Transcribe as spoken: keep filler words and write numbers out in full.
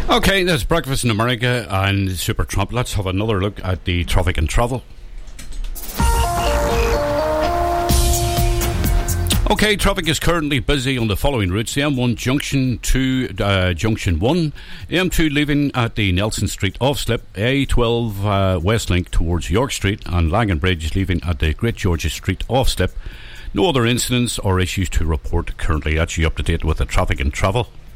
Okay, there's Breakfast in America and Super Trump. Let's have another look at the traffic and travel. Okay, traffic is currently busy on the following routes: the M one Junction to uh, Junction one, M two leaving at the Nelson Street off-slip, A twelve uh, Westlink towards York Street, and Langan Bridge leaving at the Great George's Street off-slip. No other incidents or issues to report currently. That's you up to date with the traffic and travel.